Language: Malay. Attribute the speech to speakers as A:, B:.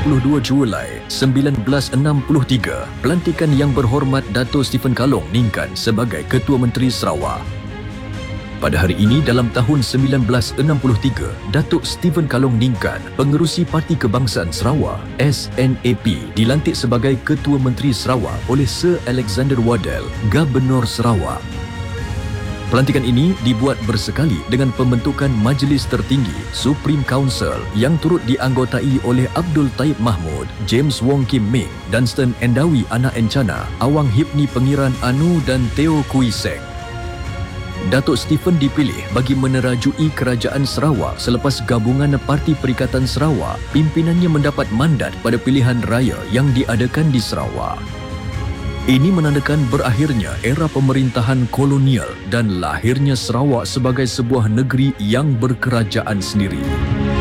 A: 22 Julai 1963, pelantikan Yang Berhormat Dato' Stephen Kalong Ningkan sebagai Ketua Menteri Sarawak. Pada hari ini dalam tahun 1963, Datuk Stephen Kalong Ningkan, Pengerusi Parti Kebangsaan Sarawak (SNAP), dilantik sebagai Ketua Menteri Sarawak oleh Sir Alexander Waddell, Gubernur Sarawak. Pelantikan ini dibuat bersekali dengan pembentukan Majlis Tertinggi Supreme Council yang turut dianggotai oleh Abdul Taib Mahmud, James Wong Kim Ming, Dunstan Endawi Anak Encana, Awang Hipni Pengiran Anu dan Teo Kui Seng. Datuk Stephen dipilih bagi menerajui Kerajaan Sarawak selepas gabungan Parti Perikatan Sarawak. Pimpinannya mendapat mandat pada pilihan raya yang diadakan di Sarawak. Ini menandakan berakhirnya era pemerintahan kolonial dan lahirnya Sarawak sebagai sebuah negeri yang berkerajaan sendiri.